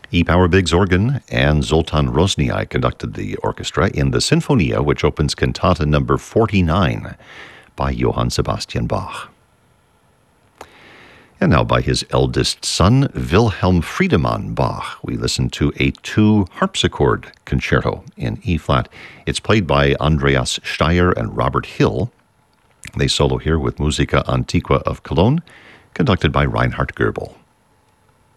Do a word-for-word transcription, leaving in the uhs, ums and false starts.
E. Power Biggs organ and Zoltan Rosniak conducted the orchestra in the Sinfonia, which opens Cantata number forty-nine by Johann Sebastian Bach. And now by his eldest son, Wilhelm Friedemann Bach, we listen to a two harpsichord concerto in E-flat. It's played by Andreas Steyer and Robert Hill. They solo here with Musica Antiqua of Cologne, conducted by Reinhard Goebel.